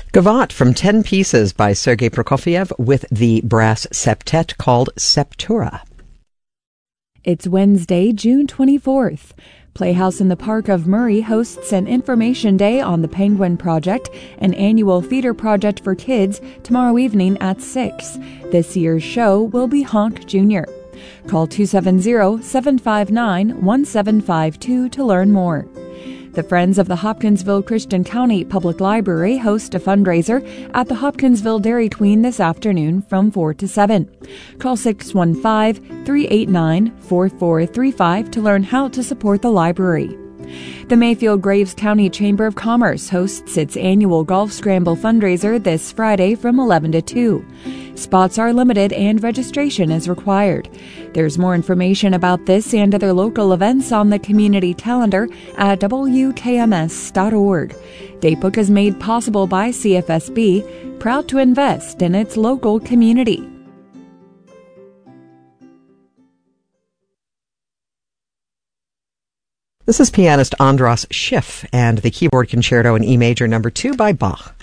Gavotte from 10 Pieces by Sergei Prokofiev with the brass septet called Septura. It's Wednesday, June 24th. Playhouse in the Park of Murray hosts an information day on the Penguin Project, an annual theater project for kids, tomorrow evening at 6. This year's show will be Honk Jr. Call 270-759-1752 to learn more. The Friends of the Hopkinsville Christian County Public Library host a fundraiser at the Hopkinsville Dairy Queen this afternoon from 4 to 7. Call 615-389-4435 to learn how to support the library. The Mayfield Graves County Chamber of Commerce hosts its annual Golf Scramble fundraiser this Friday from 11 to 2. Spots are limited and registration is required. There's more information about this and other local events on the community calendar at wkms.org. Datebook is made possible by CFSB, proud to invest in its local community. This is pianist Andras Schiff and the keyboard concerto in E major No. 2 by Bach.